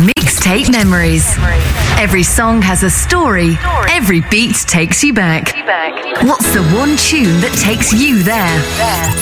Mixtape Memories. Every song has a story. Every beat takes you back. What's the one tune that takes you there?